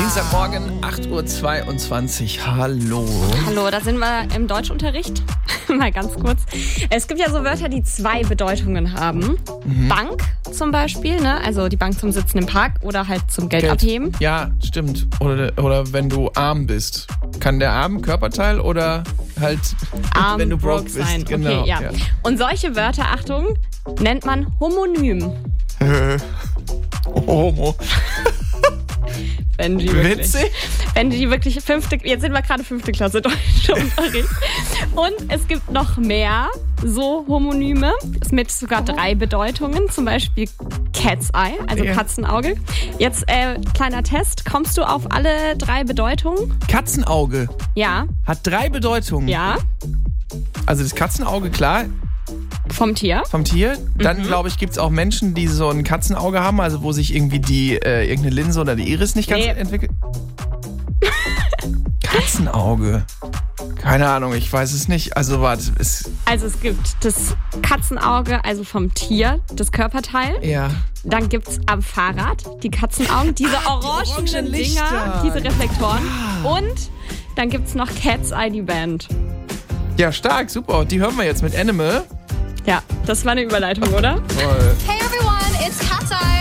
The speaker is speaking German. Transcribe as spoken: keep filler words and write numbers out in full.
Dienstagmorgen, acht Uhr zweiundzwanzig. Hallo. Hallo, da sind wir im Deutschunterricht. Mal ganz kurz. Es gibt ja so Wörter, die zwei Bedeutungen haben. Mhm. Bank zum Beispiel, ne? Also die Bank zum Sitzen im Park oder halt zum Geld, Geld. abheben. Ja, stimmt. Oder, oder wenn du arm bist. Kann der Arm Körperteil oder halt arm, wenn du broke, broke bist. Sein. Genau. Okay, ja. Ja. Und solche Wörter, Achtung, nennt man Homonym. Homo. Benji wirklich. Witzig. Benji wirklich fünfte, jetzt sind wir gerade fünfte Klasse Deutschunterricht. Und es gibt noch mehr so Homonyme mit sogar drei Bedeutungen, zum Beispiel Cat's Eye, also ja. Katzenauge. Jetzt äh, kleiner Test, kommst du auf alle drei Bedeutungen? Katzenauge? Ja. Hat drei Bedeutungen? Ja. Also das Katzenauge, klar. Vom Tier. Vom Tier. Dann, mhm. glaube ich, gibt es auch Menschen, die so ein Katzenauge haben, also wo sich irgendwie die äh, irgendeine Linse oder die Iris nicht ganz nee. entwickelt. Katzenauge. Keine Ahnung, ich weiß es nicht. Also warte, es... Also es gibt das Katzenauge, also vom Tier, das Körperteil. Ja. Dann gibt es am Fahrrad die Katzenaugen, diese ah, orangen die Dinger, diese Reflektoren. Ja. Und dann gibt es noch Cat's Eye, die Band. Ja, stark, super. Die hören wir jetzt mit Animal. Ja, das war eine Überleitung, oder? Toll. Hey everyone, it's Cat's Eye.